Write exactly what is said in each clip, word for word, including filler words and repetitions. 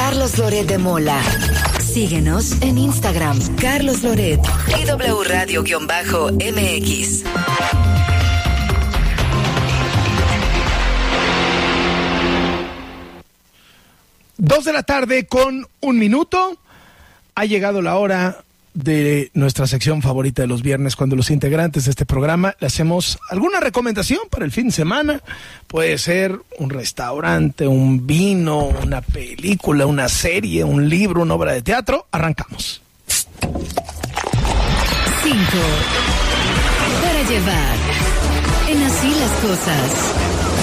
Carlos Loret de Mola. Síguenos en Instagram, Carlos Loret y W Radio-M X. Dos de la tarde con un minuto. Ha llegado la hora de nuestra sección favorita de los viernes, cuando los integrantes de este programa le hacemos alguna recomendación para el fin de semana. Puede ser un restaurante, un vino, una película, una serie, un libro, una obra de teatro. Arrancamos. Cinco. Para llevar. En Así las Cosas.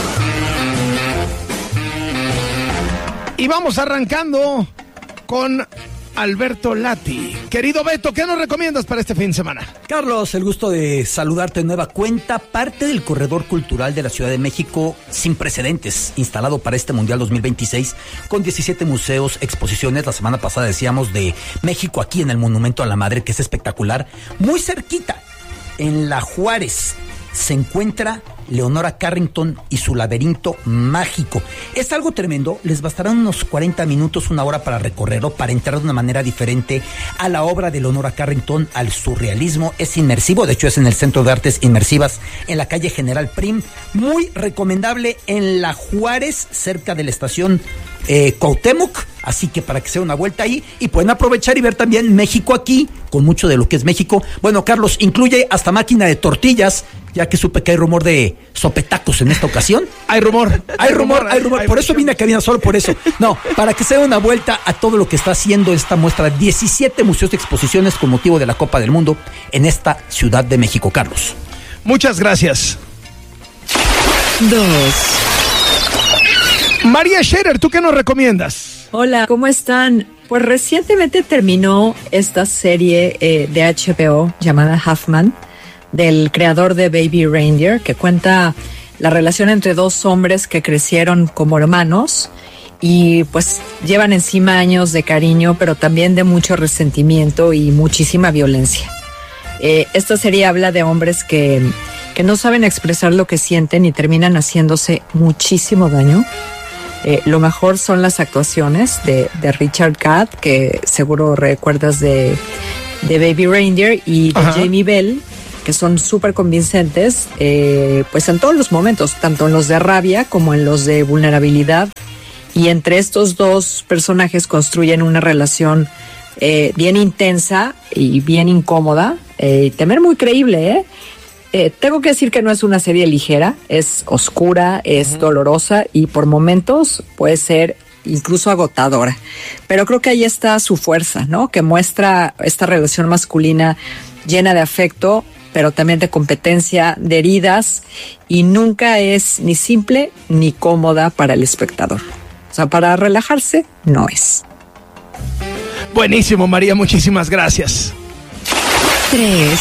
Y vamos arrancando con Alberto Lati. Querido Beto, ¿qué nos recomiendas para este fin de semana? Carlos, el gusto de saludarte de nueva cuenta. Parte del corredor cultural de la Ciudad de México sin precedentes, instalado para este Mundial dos mil veintiséis, con diecisiete museos, exposiciones. La semana pasada decíamos de México aquí en el Monumento a la Madre, que es espectacular. Muy cerquita, en la Juárez, se encuentra Leonora Carrington y su laberinto mágico. Es algo tremendo. Les bastarán unos cuarenta minutos, una hora para recorrerlo, para entrar de una manera diferente a la obra de Leonora Carrington, al surrealismo. Es inmersivo, de hecho es en el Centro de Artes Inmersivas, en la calle General Prim. Muy recomendable, en la Juárez, cerca de la estación eh, Cuauhtémoc. Así que para que se den una vuelta ahí y pueden aprovechar y ver también México aquí, con mucho de lo que es México. Bueno, Carlos, incluye hasta máquina de tortillas, ya que supe que hay rumor de sopetacos en esta ocasión. Hay rumor, hay rumor, hay rumor. Por eso vine a cabina, solo por eso. No, para que se den una vuelta a todo lo que está haciendo esta muestra. diecisiete museos de exposiciones con motivo de la Copa del Mundo en esta Ciudad de México, Carlos. Muchas gracias. Dos. María Scherer, ¿tú qué nos recomiendas? Hola, ¿cómo están? Pues recientemente terminó esta serie eh, de H B O llamada Halfman, del creador de Baby Reindeer, que cuenta la relación entre dos hombres que crecieron como hermanos y pues llevan encima años de cariño, pero también de mucho resentimiento y muchísima violencia. Eh, esta serie habla de hombres que, que no saben expresar lo que sienten y terminan haciéndose muchísimo daño. Eh, lo mejor son las actuaciones de, de Richard Gadd, que seguro recuerdas de, de Baby Reindeer, y de Ajá. Jamie Bell, que son súper convincentes, eh, pues en todos los momentos, tanto en los de rabia como en los de vulnerabilidad. Y entre estos dos personajes construyen una relación eh, bien intensa y bien incómoda, eh, también muy creíble, ¿eh? Eh, tengo que decir que no es una serie ligera, es oscura, es uh-huh. dolorosa y por momentos puede ser incluso agotadora. Pero creo que ahí está su fuerza, ¿no? Que muestra esta relación masculina llena de afecto, pero también de competencia, de heridas, y nunca es ni simple ni cómoda para el espectador. O sea, para relajarse, no es. Buenísimo, María, muchísimas gracias. Tres.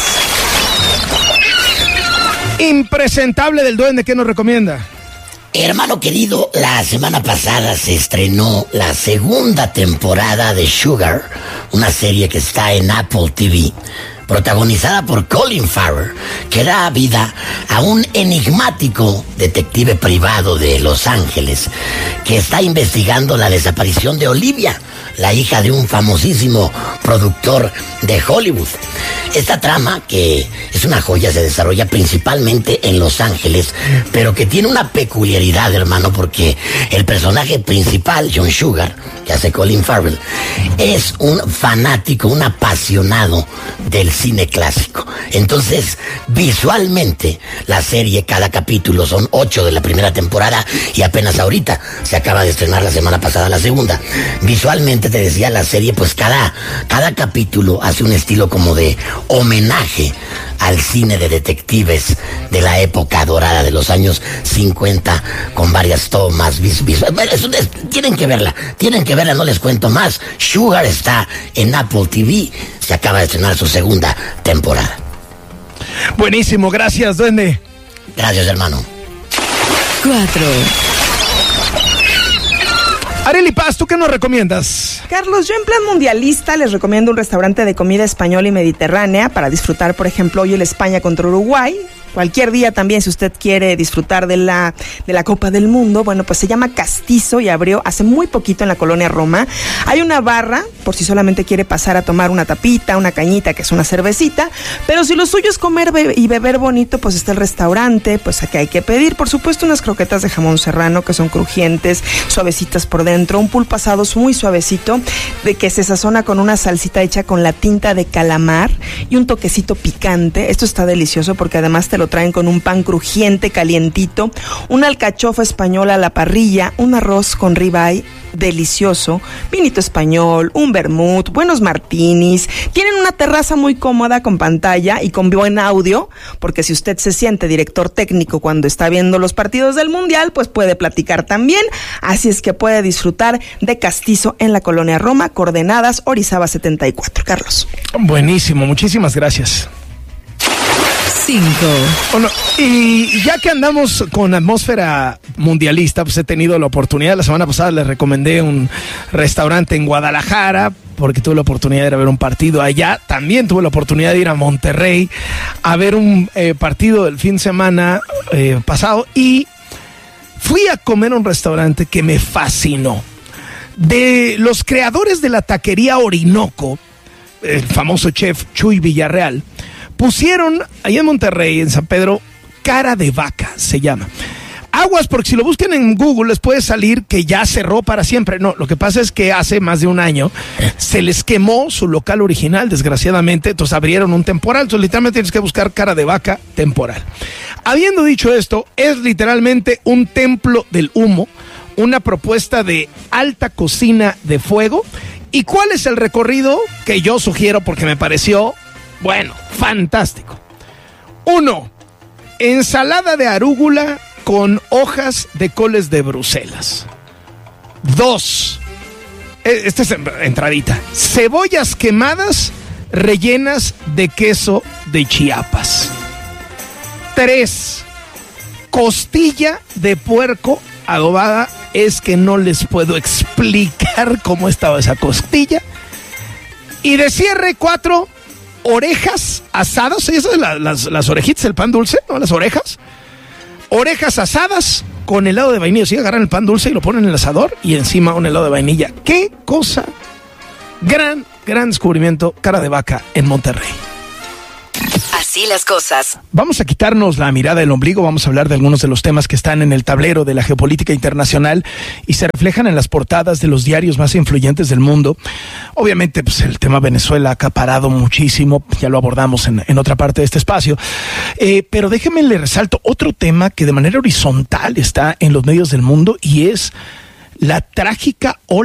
Impresentable del Duende, ¿qué nos recomienda? Hermano querido, la semana pasada se estrenó la segunda temporada de Sugar, una serie que está en Apple T V, protagonizada por Colin Farrell, que da vida a un enigmático detective privado de Los Ángeles que está investigando la desaparición de Olivia, la hija de un famosísimo productor de Hollywood. Esta trama, que es una joya, se desarrolla principalmente en Los Ángeles, pero que tiene una peculiaridad, hermano, porque el personaje principal, John Sugar, que hace Colin Farrell, es un fanático, un apasionado del cine clásico. Entonces, visualmente, la serie, cada capítulo, son ocho de la primera temporada y apenas ahorita se acaba de estrenar la semana pasada la segunda. Visualmente, te decía, la serie, pues cada, cada capítulo hace un estilo como de homenaje al cine de detectives de la época dorada de los años cincuenta, con varias tomas. Vis, vis, eso, es, tienen que verla, tienen que verla, no les cuento más. Sugar está en Apple T V, se acaba de estrenar su segunda temporada. Buenísimo, gracias, Duende. Gracias, hermano. Cuatro. Arely Paz, ¿tú qué nos recomiendas? Carlos, yo en plan mundialista les recomiendo un restaurante de comida española y mediterránea para disfrutar, por ejemplo, hoy el España contra Uruguay. cualquier día también, si usted quiere disfrutar de la, de la Copa del Mundo. Bueno, pues se llama Castizo y abrió hace muy poquito en la colonia Roma. Hay una barra, por si solamente quiere pasar a tomar una tapita, una cañita, que es una cervecita, pero si lo suyo es comer be- y beber bonito, pues está el restaurante, pues aquí hay que pedir, por supuesto, unas croquetas de jamón serrano que son crujientes, suavecitas por dentro, un pulpo asado muy suavecito, de que se sazona con una salsita hecha con la tinta de calamar y un toquecito picante. Esto está delicioso porque además te lo traen con un pan crujiente, calientito, una alcachofa española a la parrilla, un arroz con ribeye delicioso, vinito español, un vermut, buenos martinis. Tienen una terraza muy cómoda con pantalla y con buen audio, porque si usted se siente director técnico cuando está viendo los partidos del Mundial, pues puede platicar también. Así es que puede disfrutar de Castizo en la colonia Roma, coordenadas Orizaba setenta y cuatro. Carlos. Buenísimo, muchísimas gracias. Cinco. Bueno, y ya que andamos con atmósfera mundialista, pues he tenido la oportunidad, la semana pasada les recomendé un restaurante en Guadalajara, porque tuve la oportunidad de ir a ver un partido allá. También tuve la oportunidad de ir a Monterrey a ver un eh, partido del fin de semana eh, pasado, y fui a comer a un restaurante que me fascinó. De los creadores de la taquería Orinoco, el famoso chef Chuy Villarreal, pusieron ahí en Monterrey, en San Pedro, Cara de Vaca se llama. Aguas, porque si lo buscan en Google les puede salir que ya cerró para siempre. No, lo que pasa es que hace más de un año se les quemó su local original, desgraciadamente, entonces abrieron un temporal. Entonces literalmente tienes que buscar Cara de Vaca temporal. Habiendo dicho esto, es literalmente un templo del humo, una propuesta de alta cocina de fuego. ¿Y cuál es el recorrido que yo sugiero? Porque me pareció, bueno, fantástico. Uno, ensalada de arúgula con hojas de coles de Bruselas. Dos, esta es entradita, cebollas quemadas rellenas de queso de Chiapas. Tres, costilla de puerco adobada. Es que no les puedo explicar cómo estaba esa costilla. Y de cierre, cuatro, orejas asadas. Esas son las, las, las orejitas, el pan dulce, ¿no? Las orejas. Orejas asadas con helado de vainilla. Sí, agarran el pan dulce y lo ponen en el asador y encima un helado de vainilla. ¡Qué cosa! Gran, gran descubrimiento. Cara de Vaca en Monterrey. Así las cosas. Vamos a quitarnos la mirada del ombligo, vamos a hablar de algunos de los temas que están en el tablero de la geopolítica internacional y se reflejan en las portadas de los diarios más influyentes del mundo. Obviamente, pues el tema Venezuela ha acaparado muchísimo, ya lo abordamos en, en otra parte de este espacio, eh, pero déjenme le resalto otro tema que de manera horizontal está en los medios del mundo y es la trágica ola